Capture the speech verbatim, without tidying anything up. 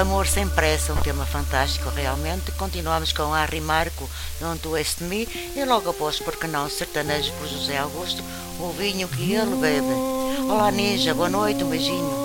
Amor sem pressa, um tema fantástico realmente. Continuamos com Harry Marco, Don't Waste Me, e logo após, porque não, sertanejo por José Augusto, o vinho que ele bebe. Olá Ninja, boa noite, um beijinho.